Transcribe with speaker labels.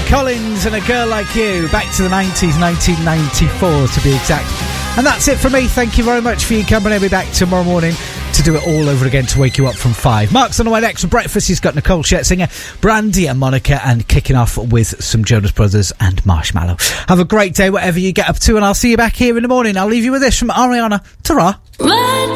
Speaker 1: Collins and A Girl Like You, back to the 90s, 1994 to be exact. And that's it from me. Thank you very much for your company. I'll be back tomorrow morning to do it all over again, to wake you up from 5. Mark's on the way next for breakfast. He's got Nicole Scherzinger, Brandy and Monica, and kicking off with some Jonas Brothers and Marshmallow. Have a great day, whatever you get up to, and I'll see you back here in the morning. I'll leave you with this from Ariana. Ta-ra.